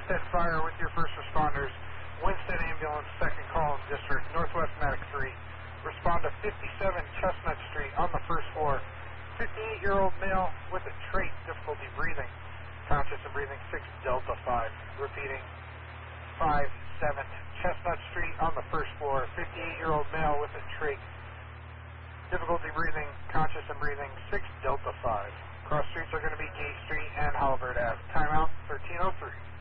Winstead Fire with your first responders. Winstead Ambulance, second call, District, Northwest Medic 3. Respond to 57 Chestnut Street on the first floor. 58-year-old male with a trach, difficulty breathing. Conscious and breathing, 6 Delta 5. Repeating, 57 Chestnut Street on the first floor. 58-year-old male with a trach, difficulty breathing, conscious and breathing, 6 Delta 5. Cross streets are going to be Gate Street and Halbert Ave. Timeout, 13:03.